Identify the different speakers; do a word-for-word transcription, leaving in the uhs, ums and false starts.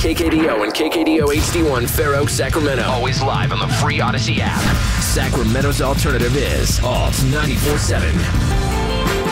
Speaker 1: K K D O and K K D O H D one Fair Oaks, Sacramento. Always live on the free Odyssey app. Sacramento's alternative is Alt ninety-four seven.